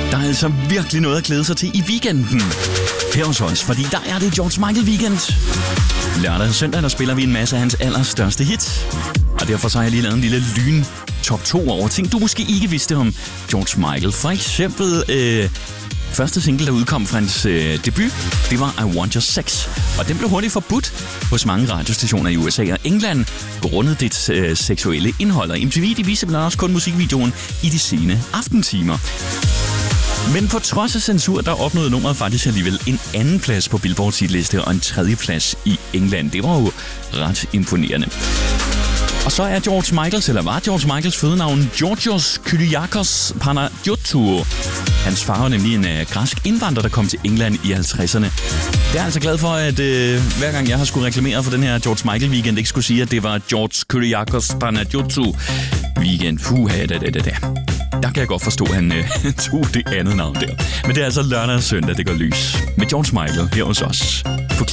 Der er altså virkelig noget at glæde sig til i weekenden. Her hos os, fordi der er det George Michael Weekend. Lørdag og søndag, der spiller vi en masse af hans allerstørste hits. Og derfor så har jeg lige lavet en lille lyn top 2 over ting, du måske ikke vidste om George Michael. For eksempel første single, der udkom fra hans debut, det var I Want Your Sex. Og den blev hurtigt forbudt hos mange radiostationer i USA og England, grundet dets seksuelle indhold. Og MTV, de viser blandt også kun musikvideoen i de sene aftentimer. Men på trods af censur, der opnåede nummeret faktisk alligevel en anden plads på Billboards hitliste og en tredje plads i England. Det var jo ret imponerende. Og så er var George Michaels fødenavn Georgios Kyriakos Panagiotou. Hans far var nemlig en græsk indvandrer, der kom til England i 50'erne. Jeg er altså glad for, at hver gang jeg har skulle reklamere for den her George Michael weekend, ikke skulle sige, at det var George Kyriakos Panagiotou weekend. Der kan jeg godt forstå, at han tog det andet navn der. Men det er altså lørdag og søndag, det går lys. Med George Michael her hos os.